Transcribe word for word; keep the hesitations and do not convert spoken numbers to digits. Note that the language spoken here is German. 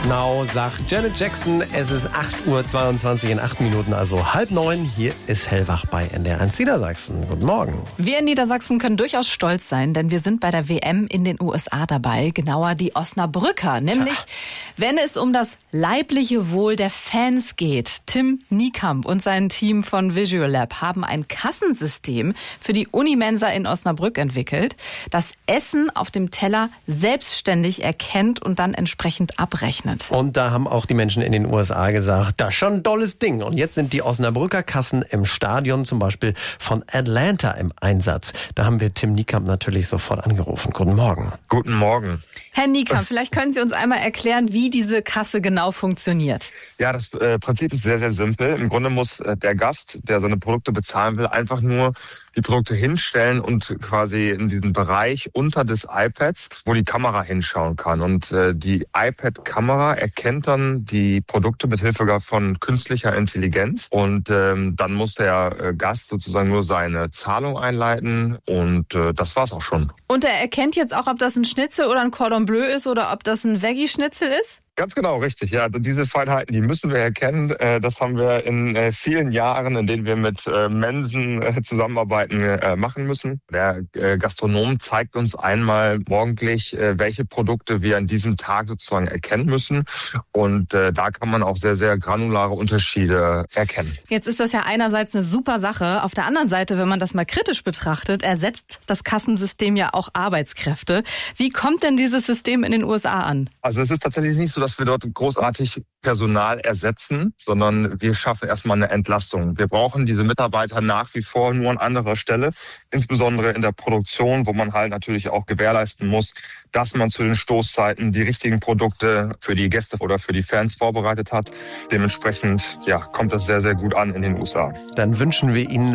Now, sagt Janet Jackson. Es ist acht Uhr zweiundzwanzig in acht Minuten, also halb neun. Hier ist Hellwach bei N D R eins Niedersachsen. Guten Morgen. Wir in Niedersachsen können durchaus stolz sein, denn wir sind bei der W M in den U S A dabei. Genauer die Osnabrücker. Nämlich, Ach. wenn es um das leibliche Wohl der Fans geht. Tim Niekamp und sein Team von Visual Lab haben ein Kassensystem für die Unimensa in Osnabrück entwickelt, das Essen auf dem Teller selbstständig erkennt und dann entsprechend abrechnet. Und da haben auch die Menschen in den U S A gesagt, das ist schon ein tolles Ding. Und jetzt sind die Osnabrücker Kassen im Stadion zum Beispiel von Atlanta im Einsatz. Da haben wir Tim Niekamp natürlich sofort angerufen. Guten Morgen. Guten Morgen. Herr Niekamp, vielleicht können Sie uns einmal erklären, wie diese Kasse genau funktioniert. Ja, das äh, Prinzip ist sehr, sehr simpel. Im Grunde muss äh, der Gast, der seine Produkte bezahlen will, einfach nur die Produkte hinstellen und quasi in diesen Bereich unter des iPads, wo die Kamera hinschauen kann. Und äh, die iPad-Kamera erkennt dann die Produkte mit Hilfe von künstlicher Intelligenz. Und ähm, dann muss der äh, Gast sozusagen nur seine Zahlung einleiten. Und äh, das war's auch schon. Und er erkennt jetzt auch, ob das ein Schnitzel oder ein Cordon Bleu ist oder ob das ein Veggie-Schnitzel ist? Ganz genau, richtig. Ja, diese Feinheiten, die müssen wir erkennen. Das haben wir in vielen Jahren, in denen wir mit Mensen zusammenarbeiten, machen müssen. Der Gastronom zeigt uns einmal morgendlich, welche Produkte wir an diesem Tag sozusagen erkennen müssen. Und da kann man auch sehr, sehr granulare Unterschiede erkennen. Jetzt ist das ja einerseits eine super Sache. Auf der anderen Seite, wenn man das mal kritisch betrachtet, ersetzt das Kassensystem ja auch Arbeitskräfte. Wie kommt denn dieses System in den U S A an? Also es ist tatsächlich nicht so, dass wir dort großartig Personal ersetzen, sondern wir schaffen erstmal eine Entlastung. Wir brauchen diese Mitarbeiter nach wie vor nur an anderer Stelle, insbesondere in der Produktion, wo man halt natürlich auch gewährleisten muss, dass man zu den Stoßzeiten die richtigen Produkte für die Gäste oder für die Fans vorbereitet hat. Dementsprechend ja, kommt das sehr, sehr gut an in den U S A. Dann wünschen wir Ihnen